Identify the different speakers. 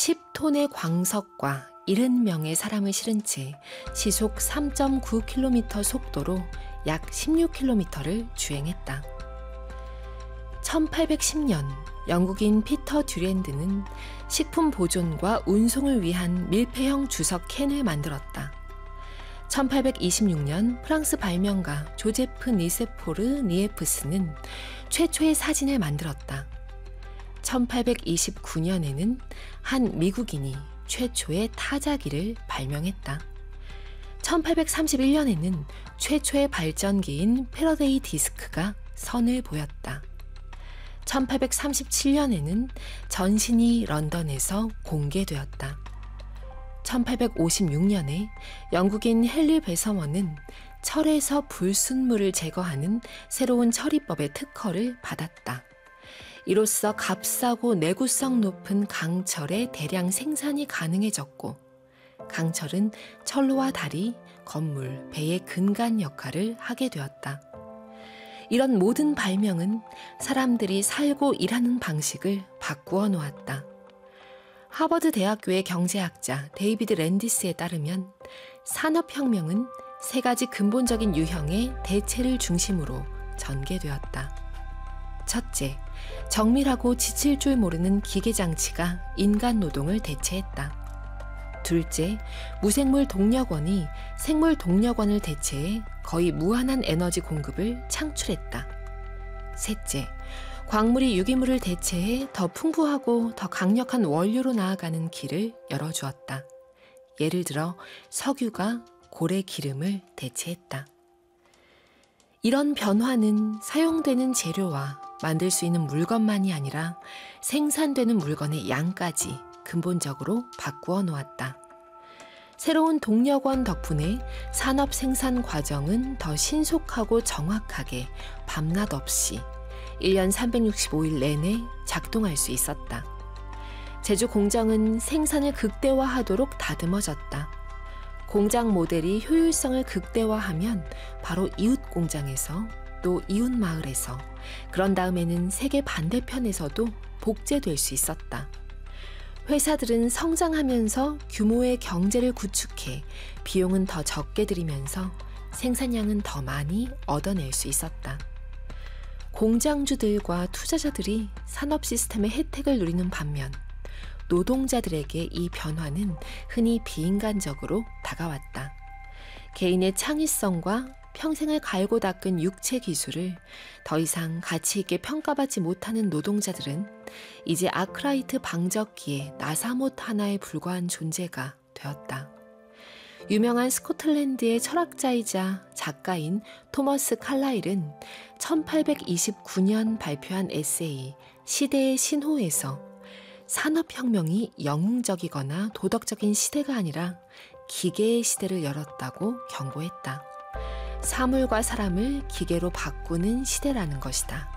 Speaker 1: 10톤의 광석과 70명의 사람을 실은 채 시속 3.9km 속도로 약 16km를 주행했다. 1810년 영국인 피터 듀랜드는 식품 보존과 운송을 위한 밀폐형 주석 캔을 만들었다. 1826년 프랑스 발명가 조제프 니세포르 니에프스는 최초의 사진을 만들었다. 1829년에는 한 미국인이 최초의 타자기를 발명했다. 1831년에는 최초의 발전기인 패러데이 디스크가 선을 보였다. 1837년에는 전신이 런던에서 공개되었다. 1856년에 영국인 헨리 베서먼은 철에서 불순물을 제거하는 새로운 처리법의 특허를 받았다. 이로써 값싸고 내구성 높은 강철의 대량 생산이 가능해졌고, 강철은 철로와 다리, 건물, 배의 근간 역할을 하게 되었다. 이런 모든 발명은 사람들이 살고 일하는 방식을 바꾸어 놓았다. 하버드 대학교의 경제학자 데이비드 랜디스에 따르면 산업혁명은 세 가지 근본적인 유형의 대체를 중심으로 전개되었다. 첫째, 정밀하고 지칠 줄 모르는 기계장치가 인간 노동을 대체했다. 둘째, 무생물 동력원이 생물 동력원을 대체해 거의 무한한 에너지 공급을 창출했다. 셋째, 광물이 유기물을 대체해 더 풍부하고 더 강력한 원료로 나아가는 길을 열어주었다. 예를 들어 석유가 고래 기름을 대체했다. 이런 변화는 사용되는 재료와 만들 수 있는 물건만이 아니라 생산되는 물건의 양까지 근본적으로 바꾸어 놓았다. 새로운 동력원 덕분에 산업 생산 과정은 더 신속하고 정확하게 밤낮 없이 1년 365일 내내 작동할 수 있었다. 제조 공정은 생산을 극대화하도록 다듬어졌다. 공장 모델이 효율성을 극대화하면 바로 이웃 공장에서 또 이웃 마을에서, 그런 다음에는 세계 반대편에서도 복제될 수 있었다. 회사들은 성장하면서 규모의 경제를 구축해 비용은 더 적게 들이면서 생산량은 더 많이 얻어낼 수 있었다. 공장주들과 투자자들이 산업 시스템의 혜택을 누리는 반면 노동자들에게 이 변화는 흔히 비인간적으로 다가왔다. 개인의 창의성과 평생을 갈고 닦은 육체 기술을 더 이상 가치 있게 평가받지 못하는 노동자들은 이제 아크라이트 방적기의 나사못 하나에 불과한 존재가 되었다. 유명한 스코틀랜드의 철학자이자 작가인 토머스 칼라일은 1829년 발표한 에세이 시대의 신호에서 산업혁명이 영웅적이거나 도덕적인 시대가 아니라 기계의 시대를 열었다고 경고했다. 사물과 사람을 기계로 바꾸는 시대라는 것이다.